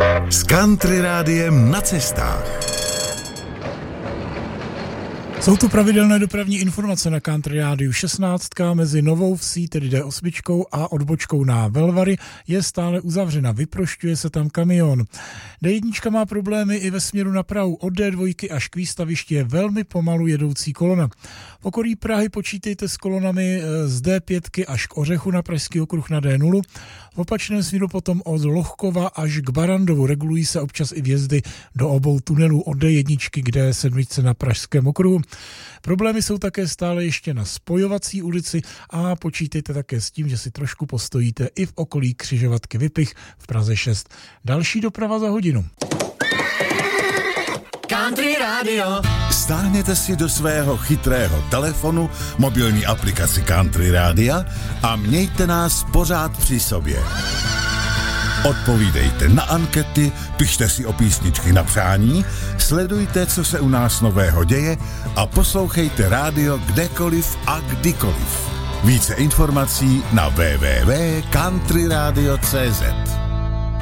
S Country Rádiem na cestách. Jsou tu pravidelné dopravní informace na Country Rádiu. 16 mezi Novou Vsí, tedy D8 a odbočkou na Velvary, je stále uzavřena. Vyprošťuje se tam kamion. D1 má problémy i ve směru na Prahu. Od D2 až k výstavišti je velmi pomalu jedoucí kolona. V okolí Prahy počítejte s kolonami z D5 až k Ořechu na Pražský okruh na D0. V opačném směru potom od Lohkova až k Barandovu. Regulují se občas i vjezdy do obou tunelů od D1 k D7 na Pražském okruhu. Problémy jsou také stále ještě na Spojovací ulici a počítejte také s tím, že si trošku postojíte i v okolí křižovatky Vypich v Praze 6. Další doprava za hodinu. Country Radio. Stáhněte si do svého chytrého telefonu mobilní aplikaci Country Rádia a mějte nás pořád při sobě. Odpovídejte na ankety, pište si o písničky na přání, sledujte, co se u nás nového děje a poslouchejte rádio kdekoliv a kdykoliv. Více informací na www.countryradio.cz.